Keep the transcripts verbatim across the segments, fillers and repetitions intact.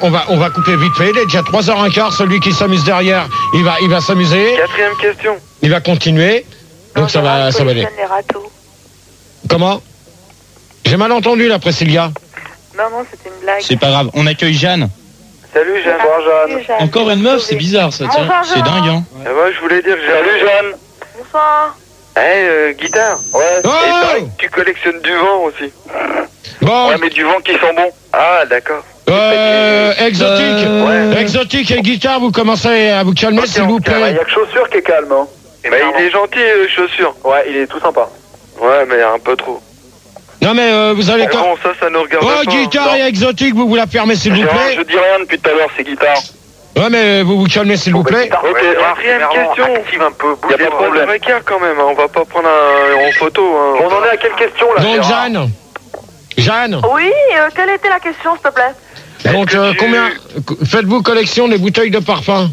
on va, on va couper vite fait. Il est déjà trois heures quinze. Celui qui s'amuse derrière, il va, il va s'amuser. Quatrième question. Il va continuer. Donc Non, ça Gérard, va, il ça va aller. collectionne les râteaux. Comment? J'ai mal entendu là, Priscilla. Non, non, c'était une blague. C'est pas grave, on accueille Jeanne. Salut Jeanne. Salut, Jeanne. Encore une meuf, c'est bizarre ça, tiens. Bonsoir, C'est Gérard. dingue, hein. Et moi je voulais dire que j'ai... Salut Jeanne. Bonsoir. Eh, euh, guitare. Ouais. Oh Et pareil, tu collectionnes du vent aussi. Bon, Ouais, mais du vent qui sent bon. Ah, d'accord. euh, exotique. Euh, Ouais. Exotique et guitare, vous commencez à vous calmer, Ok, s'il on vous se calme. plaît. Il y a que chaussure qui est calme, hein. Bah, il est gentil, euh, chaussure. Ouais, il est tout sympa. Ouais, mais un peu trop. Non mais euh, vous allez... Bon, bon, ça, ça nous regarde Oh, pas. guitare hein. et exotique, vous vous la fermez, s'il vous Gérard, plaît. je dis rien depuis tout à l'heure, c'est guitare. Ouais, mais vous vous calmez, s'il vous plaît. Ok, quatrième question. Active un peu, bouge. Il y a pas de problème. quand même, hein. On va pas prendre un, en photo. Hein. On en est à quelle question là? Donc Jeanne. Jeanne. Oui, euh, quelle était la question, s'il te plaît? Donc que euh, tu- combien faites-vous collection des bouteilles de parfum?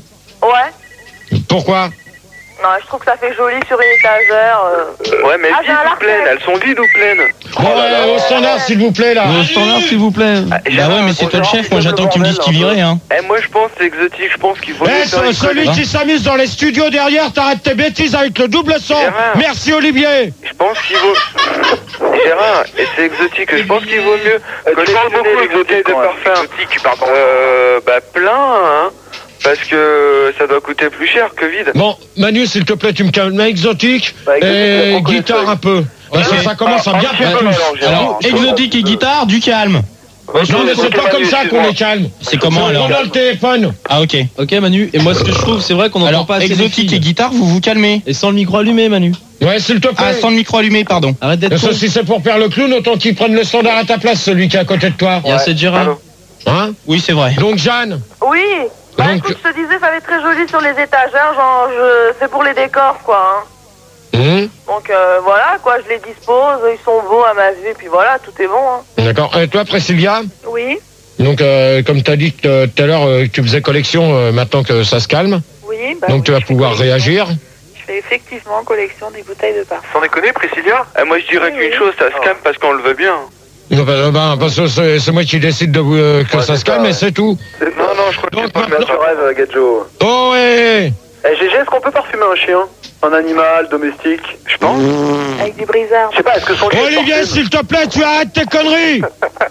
Ouais. Pourquoi? Non, je trouve que ça fait joli sur une étagère. euh. Ouais, mais Ah, j'ai vides un ou larcin. pleines? Elles sont vides ou pleines? Bon, euh, au standard, s'il vous plaît, là. Au standard, s'il vous plaît. Bah ouais, mais c'est toi le chef, moi j'attends que tu me dises qui virait, hein. Eh, moi je pense que c'est exotique, je pense qu'il faut... Eh, mieux faire ce- une celui connerie. qui s'amuse dans les studios derrière, t'arrêtes tes bêtises avec le double son. Gérard. Merci, Olivier. Je pense qu'il vaut... Gérard, et c'est exotique, je pense qu'il vaut mieux Tu parles beaucoup les bouteilles de exotique, parfum. Exotique, tu parles pas. Euh, bah plein, hein. Parce que ça doit coûter plus cher que vide. Bon, Manu, s'il te plaît, tu me calmes. Exotique Bah, exotique, et on connaît guitare ça. un peu. Parce que Ok. ça commence à bien Ah, faire ah, tous. alors, Gérard. Alors, exotique et guitare, du calme. Non, mais c'est pas comme ça qu'on les calme. C'est comment alors? Dans le téléphone. Ah ok. Ok Manu, et moi ce que je trouve, c'est vrai qu'on n'entend Alors, pas assez les exotique et filles. guitare, vous vous calmez. Et sans le micro allumé, Manu. Ouais, s'il te plaît. Ah, sans le micro allumé, pardon. Arrête d'être Parce que con. si c'est pour faire le clown, autant qu'il prenne le standard à ta place, celui qui est à côté de toi. Il y a assez de Gérard. Allô. Hein? Oui, c'est vrai. Donc, Jeanne. Oui. Bah Donc- écoute, je te disais, ça va être très joli sur les étagères, genre, je... c'est pour les décors, quoi. Hein. Hum, Donc euh, voilà, quoi, je les dispose, ils sont beaux à ma vue, puis voilà, tout est bon. Hein. D'accord. Et toi, Priscilla? Oui, Donc, euh, comme tu as dit euh, tout à l'heure, euh, que tu faisais collection euh, maintenant que ça se calme. oui. Bah, Donc, oui, tu vas je fais pouvoir collection. réagir. Je fais effectivement collection des bouteilles de parfum. Sans déconner, Priscilla? Eh, moi je dirais Oui, qu'une oui. chose, ça se calme parce qu'on le veut bien. Non, bah, bah, parce que c'est c'est moi qui décide de vous, euh, que Ouais, ça c'est se calme, ça, et ouais. c'est tout. Non, non, je crois que Donc, c'est pas maintenant- bien. Tu rêves, Gadjo. Oh, ouais. Eh, G G, est-ce qu'on peut parfumer un chien? Un animal domestique? Je pense. Avec du brisard. Je sais pas, est-ce que son chien est Olivier, porté? s'il te plaît, tu arrêtes tes conneries.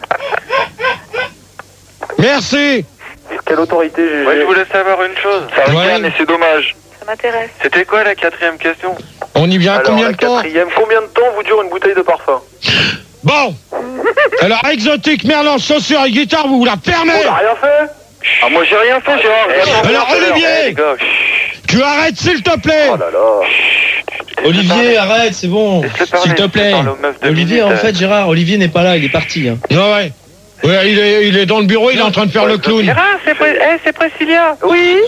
Merci. Quelle autorité, G G? Moi je voulais savoir une chose. Ça Ouais. regarde, mais c'est dommage. Ça m'intéresse. C'était quoi la quatrième question? On y vient à Alors, combien la de temps? quatrième, combien de temps vous dure une bouteille de parfum? Bon. Alors, exotique, merlan, chaussures et guitare, vous vous la fermez. On n'a rien fait? Ah, moi j'ai rien fait, Gérard. Eh, attends, Alors, tout à l'heure. Olivier. Eh, les gars, chut. Tu arrêtes, s'il te plaît. Oh là là. Olivier, arrête, c'est bon. Laisse-le parler, S'il te laisse-le plaît. parler aux meufs de Olivier, minutes, en fait, Gérard, Olivier n'est pas là, il est parti. Hein. Ouais, ouais. Ouais, il est, il est dans le bureau, il est en train de faire le clown. Gérard, c'est Pris- eh, c'est Priscilla. Oui,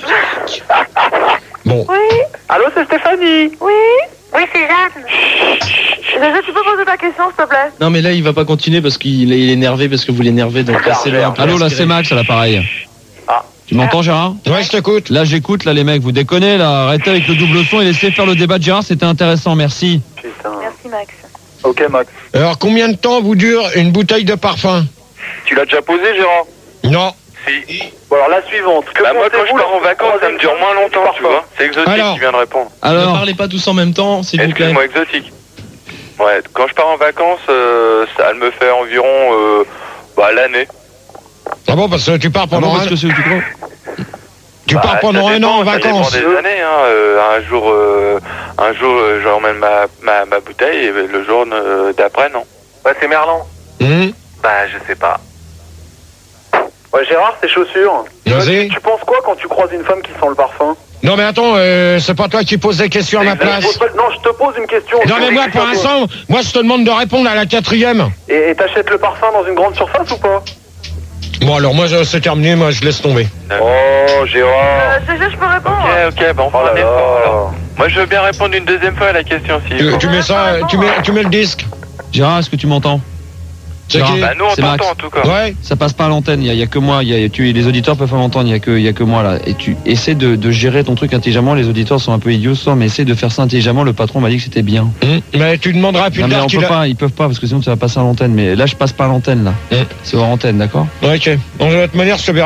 Bon. oui, Allô, c'est Stéphanie? oui. Oui, c'est Jeanne. Déjà, tu peux poser ta question, s'il te plaît? Non mais là il va pas continuer parce qu'il est, il est énervé parce que vous l'énervez, donc laissez-le un peu. Allô, là respirer. c'est Max à l'appareil. Ah. Tu m'entends Gérard? Ouais, je t'écoute. Là j'écoute, là les mecs, vous déconnez là, arrêtez avec le double son et laissez faire le débat de Gérard, c'était intéressant, merci. Putain. Merci, Max. Ok, Max. Alors, combien de temps vous dure une bouteille de parfum? Tu l'as déjà posé, Gérard? Non. Si. Bon, alors la suivante. Que Bah, moi, quand je pensez-vous pars en lorsque vacances, vous ça me dure moins longtemps, tu vois. C'est exotique Alors. qui vient de répondre. Ne Alors, parlez pas tous en même temps, s'il vous plaît. Excuse-moi, exotique. Ouais, quand je pars en vacances, euh, ça elle me fait environ euh, bah, l'année. Ah bon, parce que tu pars ah bon, pendant parce un, que c'est tu crois tu Bah, pars ça pendant un dépend, an en ça dépend vacances. des années, hein. Euh, un jour, euh, un jour, euh, j'emmène ma, ma, ma bouteille et le jour euh, d'après, non. Ouais, c'est Merlan. Hum, Bah, je sais pas. Ouais, Gérard, c'est chaussures. Vas-y. Tu penses quoi quand tu croises une femme qui sent le parfum? Non, mais attends, euh, c'est pas toi qui poses des questions à ma Je te place. pose pas- Non, je te pose une question. Non, mais moi, pour l'instant, moi, je te demande de répondre à la quatrième. Et et t'achètes le parfum dans une grande surface ou pas? Bon, alors, moi, je- c'est terminé, moi, je laisse tomber. Oh, Gérard. Euh, C G, je peux répondre? Ok, ok, bon, on Oh fera là un effort, là. alors. Moi, je veux bien répondre une deuxième fois à la question, si. Tu, tu mets ça, tu mets, tu mets le disque. Gérard, est-ce que tu m'entends? C'est Gérard. qui? Bah, nous, on C'est t'entend, Max. en tout cas. Ouais. Ça passe pas à l'antenne, il y, a- il y a que moi, il y a, tu, les auditeurs peuvent pas m'entendre, il y a que, il y a que moi là. Et tu essaies de, de gérer ton truc intelligemment, les auditeurs sont un peu idiots ce soir, mais essaie de faire ça intelligemment, le patron m'a dit que c'était bien. Hum, Mais tu demanderas à plus Non mais tard on qu'il peut a... pas, ils peuvent pas parce que sinon ça va passer à l'antenne, mais là je passe pas à l'antenne là. Hum. C'est hors antenne, d'accord? Ok. Bon, de toute manière, je te verrai.